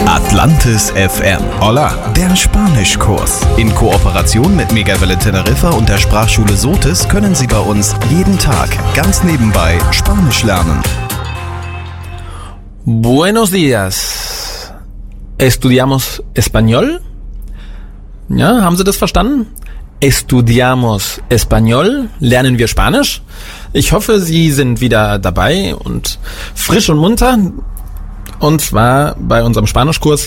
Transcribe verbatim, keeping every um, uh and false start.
Atlantis F M. Hola, der Spanischkurs. In Kooperation mit Megawelle Teneriffa und der Sprachschule Sotis können Sie bei uns jeden Tag ganz nebenbei Spanisch lernen. Buenos días. ¿Estudiamos español? Ja, haben Sie das verstanden? Estudiamos español? Lernen wir Spanisch? Ich hoffe, Sie sind wieder dabei und frisch und munter. Und zwar bei unserem Spanischkurs